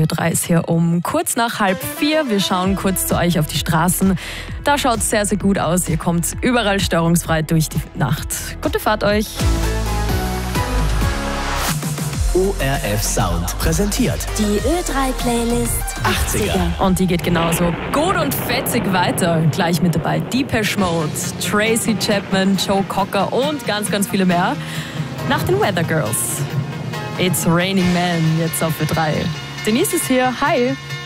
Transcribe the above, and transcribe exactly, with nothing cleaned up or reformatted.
Ö drei ist hier um kurz nach halb vier. Wir schauen kurz zu euch auf die Straßen. Da schaut es sehr, sehr gut aus. Ihr kommt überall störungsfrei durch die Nacht. Gute Fahrt euch. O R F Sound präsentiert die Ö drei Playlist achtziger. Und die geht genauso gut und fetzig weiter. Gleich mit dabei Depeche Mode, Tracy Chapman, Joe Cocker und ganz, ganz viele mehr. Nach den Weather Girls. It's Raining Man, jetzt auf Ö drei. Denise ist hier. Hi.